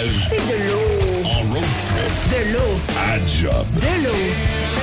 voyage, C'est de l'eau. en road trip, De l'eau. à job. De l'eau.